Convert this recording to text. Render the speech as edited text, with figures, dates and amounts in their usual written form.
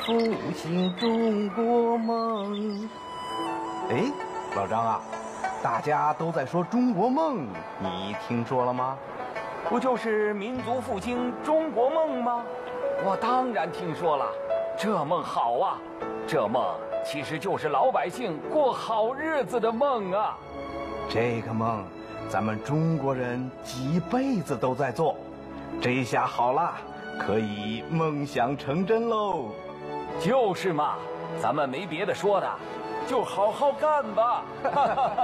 复兴中国梦。哎，老张啊，大家都在说中国梦，你听说了吗？ 不就是民族复兴中国梦吗？我当然听说了，这梦好啊！这梦其实就是老百姓过好日子的梦啊！ 这个梦，咱们中国人几辈子都在做，这下好了，可以梦想成真喽！ 就是嘛，咱们没别的说的，就好好干吧！